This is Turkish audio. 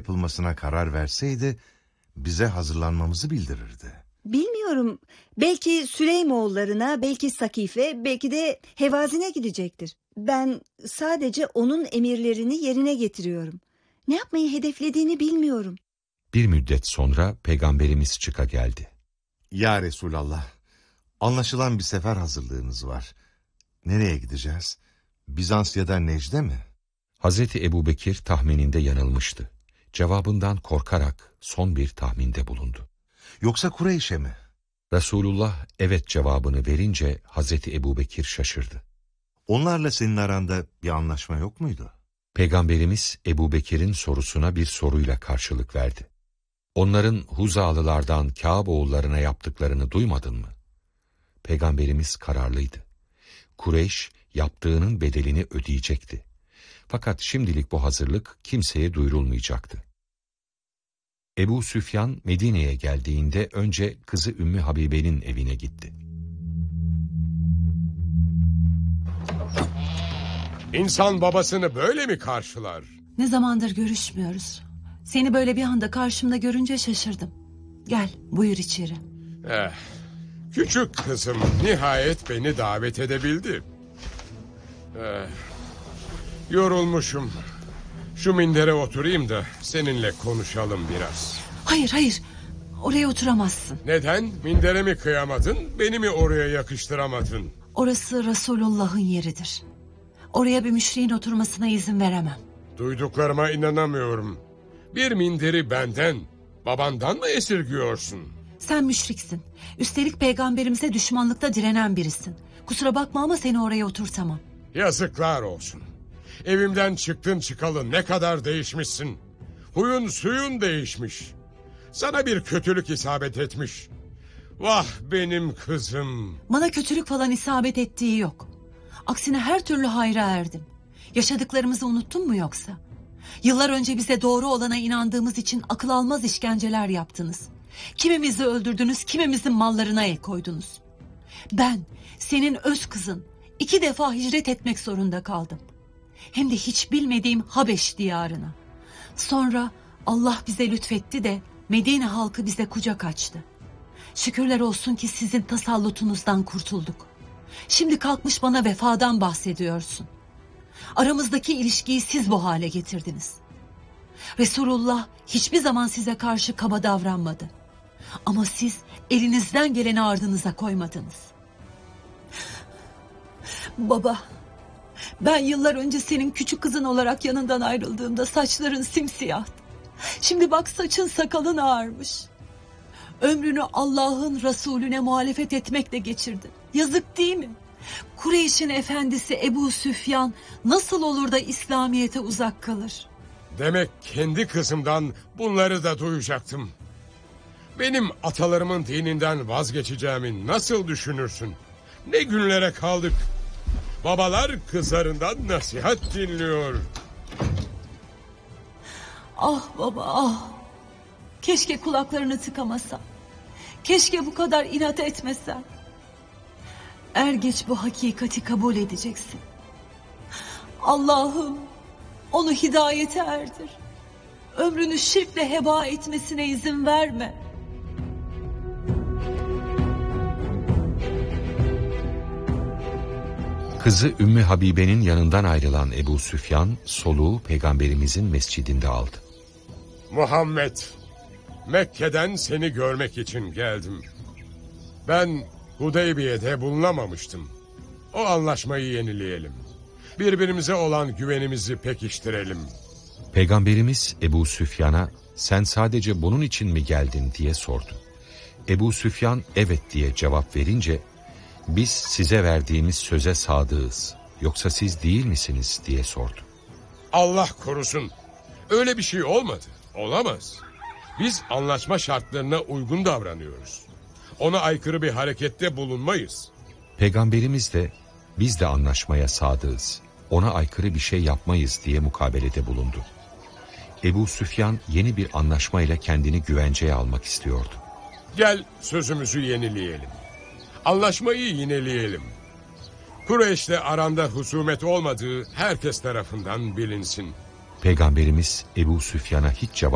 yapılmasına karar verseydi bize hazırlanmamızı bildirirdi. Bilmiyorum. Belki Süleymoğullarına, belki Sakife, belki de Hevazin'e gidecektir. Ben sadece onun emirlerini yerine getiriyorum. Ne yapmayı hedeflediğini bilmiyorum. Bir müddet sonra Peygamberimiz çıka geldi. Ya Resulallah, anlaşılan bir sefer hazırlığınız var. Nereye gideceğiz? Bizans ya da Necde mi? Hazreti Ebubekir tahmininde yanılmıştı. Cevabından korkarak son bir tahminde bulundu. Yoksa Kureyş'e mi? Resulullah evet cevabını verince Hazreti Ebubekir şaşırdı. Onlarla senin aranda bir anlaşma yok muydu? Peygamberimiz Ebubekir'in sorusuna bir soruyla karşılık verdi. Onların Huzalılardan Kâb oğullarına yaptıklarını duymadın mı? Peygamberimiz kararlıydı. Kureyş yaptığının bedelini ödeyecekti. Fakat şimdilik bu hazırlık kimseye duyurulmayacaktı. Ebu Süfyan Medine'ye geldiğinde önce kızı Ümmü Habibe'nin evine gitti. İnsan babasını böyle mi karşılar? Ne zamandır görüşmüyoruz. Seni böyle bir anda karşımda görünce şaşırdım. Gel, buyur içeri. Küçük kızım nihayet beni davet edebildi. Yorulmuşum. Şu mindere oturayım da seninle konuşalım biraz. Hayır, oraya oturamazsın. Neden? Mindere mi kıyamadın, beni mi oraya yakıştıramadın? Orası Resulullah'ın yeridir. Oraya bir müşriğin oturmasına izin veremem. Duyduklarıma inanamıyorum. Bir minderi benden, babandan mı esirgiyorsun? Sen müşriksin. Üstelik peygamberimize düşmanlıkta direnen birisin. Kusura bakma ama seni oraya oturtamam. Yazıklar olsun. Evimden çıktın çıkalı ne kadar değişmişsin. Huyun suyun değişmiş. Sana bir kötülük isabet etmiş. Vah benim kızım. Bana kötülük falan isabet ettiği yok. Aksine her türlü hayra erdim. Yaşadıklarımızı unuttun mu yoksa? Yıllar önce bize doğru olana inandığımız için akıl almaz işkenceler yaptınız. Kimimizi öldürdünüz, kimimizin mallarına el koydunuz. Ben, senin öz kızın, 2 defa hicret etmek zorunda kaldım. Hem de hiç bilmediğim Habeş diyarına. Sonra Allah bize lütfetti de Medine halkı bize kucak açtı. Şükürler olsun ki sizin tasallutunuzdan kurtulduk. Şimdi kalkmış bana vefadan bahsediyorsun. Aramızdaki ilişkiyi siz bu hale getirdiniz. Resulullah hiçbir zaman size karşı kaba davranmadı. Ama siz elinizden geleni ardınıza koymadınız. Baba, ben yıllar önce senin küçük kızın olarak yanından ayrıldığımda saçların simsiyahtı. Şimdi bak saçın sakalın ağarmış. Ömrünü Allah'ın Resulüne muhalefet etmekle geçirdin. Yazık değil mi? Kureyş'in efendisi Ebu Süfyan nasıl olur da İslamiyet'e uzak kalır? Demek kendi kızımdan bunları da duyacaktım. Benim atalarımın dininden vazgeçeceğimi nasıl düşünürsün? Ne günlere kaldık. Babalar kızlarından nasihat dinliyor. Ah baba ah. Keşke kulaklarını tıkamasan. Keşke bu kadar inat etmesen. Er geç bu hakikati kabul edeceksin. Allah'ım onu hidayete erdir. Ömrünü şirkle heba etmesine izin verme. Kızı Ümmü Habibe'nin yanından ayrılan Ebu Süfyan soluğu Peygamberimizin mescidinde aldı. Muhammed, Mekke'den seni görmek için geldim. Ben Hudeybiye'de bulunamamıştım. O anlaşmayı yenileyelim. Birbirimize olan güvenimizi pekiştirelim. Peygamberimiz Ebu Süfyan'a sen sadece bunun için mi geldin diye sordu. Ebu Süfyan evet diye cevap verince biz size verdiğimiz söze sadığız. Yoksa siz değil misiniz diye sordu. Allah korusun. Öyle bir şey olmadı. Olamaz. Biz anlaşma şartlarına uygun davranıyoruz. Ona aykırı bir harekette bulunmayız. Peygamberimiz de biz de anlaşmaya sadığız. Ona aykırı bir şey yapmayız diye mukabelede bulundu. Ebu Süfyan yeni bir anlaşmayla kendini güvenceye almak istiyordu. Gel sözümüzü yenileyelim. Anlaşmayı yineleyelim. Kureyş'le aranda husumet olmadığı herkes tarafından bilinsin. Peygamberimiz Ebu Süfyan'a hiç cevap